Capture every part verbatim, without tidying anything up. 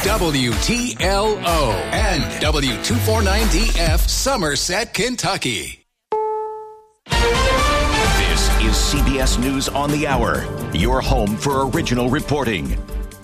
W T L O and W two forty-nine D F Somerset, Kentucky. This is C B S News on the Hour, your home for original reporting.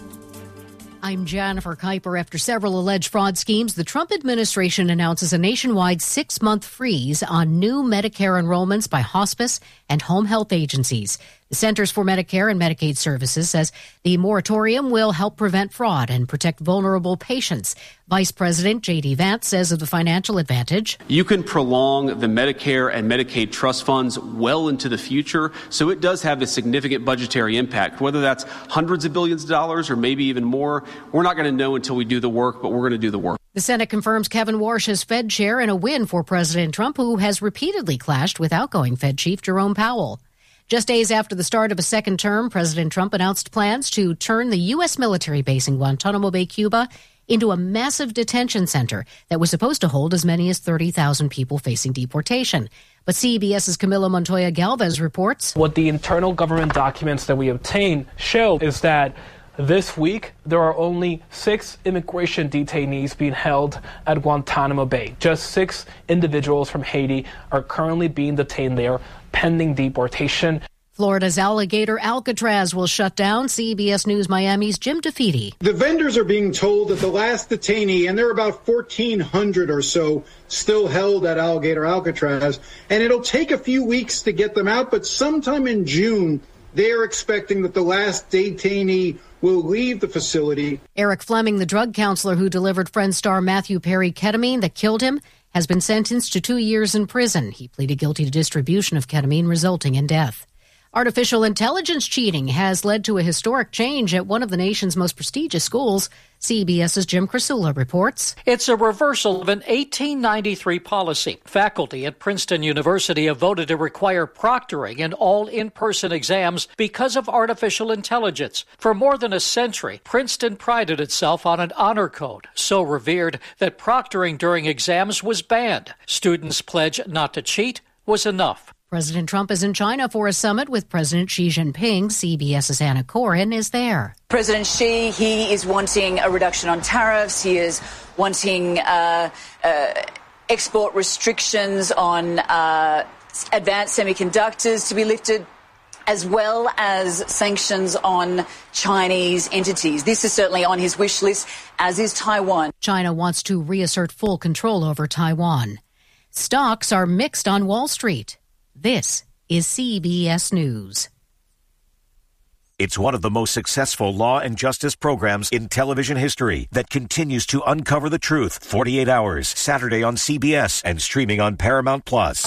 I'm Jennifer Kuiper. After several alleged fraud schemes, the Trump administration announces a nationwide six-month freeze on new Medicare enrollments by hospice and home health agencies. The Centers for Medicare and Medicaid Services says the moratorium will help prevent fraud and protect vulnerable patients. Vice President J D. Vance says of the financial advantage, you can prolong the Medicare and Medicaid trust funds well into the future, so it does have a significant budgetary impact. Whether that's hundreds of billions of dollars or maybe even more, we're not going to know until we do the work, but we're going to do the work. The Senate confirms Kevin Warsh as Fed chair in a win for President Trump, who has repeatedly clashed with outgoing Fed chief Jerome Powell. Just days after the start of a second term, President Trump announced plans to turn the U S military base in Guantanamo Bay, Cuba, into a massive detention center that was supposed to hold as many as thirty thousand people facing deportation. But CBS's Camila Montoya Galvez reports, what the internal government documents that we obtained show is that this week, there are only six immigration detainees being held at Guantanamo Bay. Just six individuals from Haiti are currently being detained there pending deportation. Florida's alligator Alcatraz will shut down. C B S News Miami's Jim DeFede. The vendors are being told that the last detainee, and there are about fourteen hundred or so still held at Alligator Alcatraz, and it'll take a few weeks to get them out, but sometime in June, they're expecting that the last detainee will leave the facility. Eric Fleming, the drug counselor who delivered Friends star Matthew Perry ketamine that killed him, has been sentenced to two years in prison. He pleaded guilty to distribution of ketamine resulting in death. Artificial intelligence cheating has led to a historic change at one of the nation's most prestigious schools. CBS's Jim Krasula reports. It's a reversal of an eighteen ninety-three policy. Faculty at Princeton University have voted to require proctoring in all in-person exams because of artificial intelligence. For more than a century, Princeton prided itself on an honor code so revered that proctoring during exams was banned. Students' pledge not to cheat was enough. President Trump is in China for a summit with President Xi Jinping. CBS's Anna Corin is there. President Xi, he is wanting a reduction on tariffs. He is wanting uh, uh, export restrictions on uh, advanced semiconductors to be lifted, as well as sanctions on Chinese entities. This is certainly on his wish list, as is Taiwan. China wants to reassert full control over Taiwan. Stocks are mixed on Wall Street. This is C B S News. It's one of the most successful law and justice programs in television history that continues to uncover the truth. forty-eight hours, Saturday on C B S and streaming on Paramount Plus.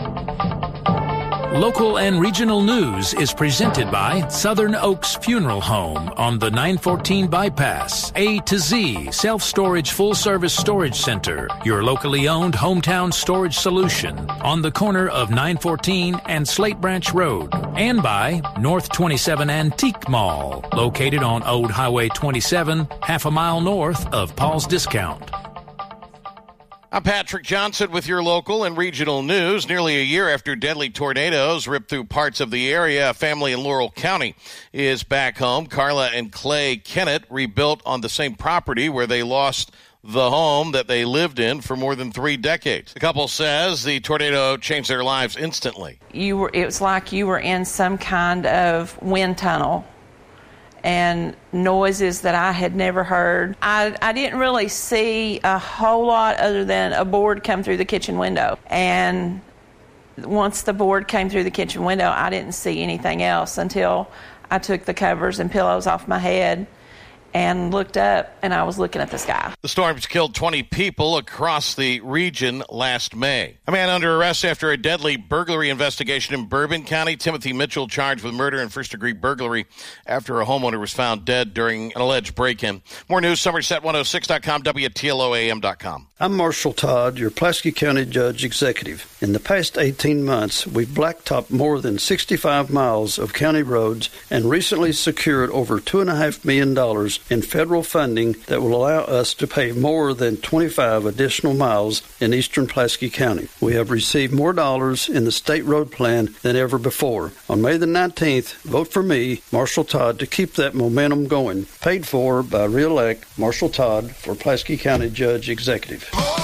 Local and regional news is presented by Southern Oaks Funeral Home on the nine fourteen bypass. A to Z Self-Storage Full-Service Storage Center, your locally owned hometown storage solution on the corner of nine fourteen and Slate Branch Road. And by North twenty-seven Antique Mall, located on Old Highway twenty-seven, half a mile north of Paul's Discount. I'm Patrick Johnson with your local and regional news. Nearly a year after deadly tornadoes ripped through parts of the area, a family in Laurel County is back home. Carla and Clay Kennett rebuilt on the same property where they lost the home that they lived in for more than three decades. The couple says the tornado changed their lives instantly. You were, it was like you were in some kind of wind tunnel, and noises that I had never heard. I, I didn't really see a whole lot other than a board come through the kitchen window. And once the board came through the kitchen window, I didn't see anything else until I took the covers and pillows off my head and looked up, and I was looking at the sky. The storms killed twenty people across the region last May. A man under arrest after a deadly burglary investigation in Bourbon County. Timothy Mitchell charged with murder and first-degree burglary after a homeowner was found dead during an alleged break-in. More news, Somerset one oh six dot com, W T L O A M dot com. I'm Marshall Todd, your Pulaski County Judge Executive. In the past eighteen months, we've blacktopped more than sixty-five miles of county roads and recently secured over two point five million dollars in federal funding that will allow us to pave more than twenty-five additional miles in eastern Pulaski County. We have received more dollars in the state road plan than ever before. On May the nineteenth, vote for me, Marshall Todd, to keep that momentum going. Paid for by Reelect Marshall Todd for Pulaski County Judge Executive.